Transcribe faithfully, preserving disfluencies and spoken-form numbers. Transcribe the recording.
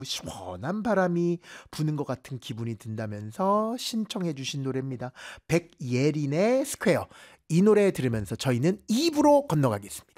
시원한 바람이 부는 것 같은 기분이 든다면서 신청해 주신 노래입니다. 백예린의 스퀘어. 이 노래 들으면서 저희는 이 부로 건너가겠습니다.